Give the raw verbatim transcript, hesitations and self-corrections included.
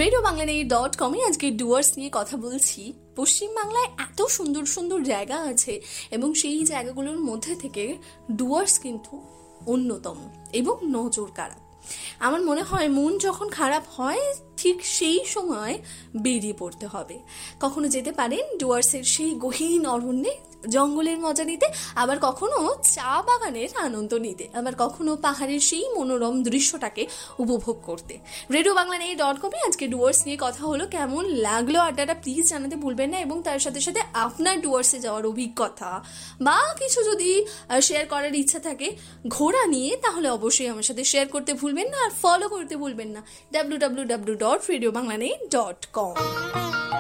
Radio Bangla নেই dot কমে আজকে ডুয়ার্স নিয়ে কথা বলছি। পশ্চিমবাংলায় এত সুন্দর সুন্দর জায়গা আছে এবং সেই জায়গাগুলোর মধ্যে থেকে ডুয়ার্স কিন্তু অন্যতম এবং নজর কাড়া। আমার মনে হয় মন যখন খারাপ হয় ঠিক সেই সময় বেরিয়ে পড়তে হবে। কখনো যেতে পারেন ডুয়ার্সের সেই গহীন অরণ্যে জঙ্গলের মজা নিতে, আবার কখনো চা বাগানের আনন্দ নিতে, আবার কখনো পাহাড়ের সেই মনোরম দৃশ্যটাকে উপভোগ করতে। রেডিও বাংলা নেই ডট কমে আজকে ডুয়ার্স নিয়ে কথা হলো। কেমন লাগলো আড্ডাটা প্লিজ জানাতে ভুলবেন না, এবং তার সাথে সাথে আপনার ডুয়ার্সে যাওয়ার অভিজ্ঞতা বা কিছু যদি শেয়ার করার ইচ্ছা থাকে ঘোরা নিয়ে, তাহলে অবশ্যই আমার সাথে শেয়ার করতে ভুলবেন না, আর ফলো করতে ভুলবেন না W W W dot radio Bangla নেই ডট কম।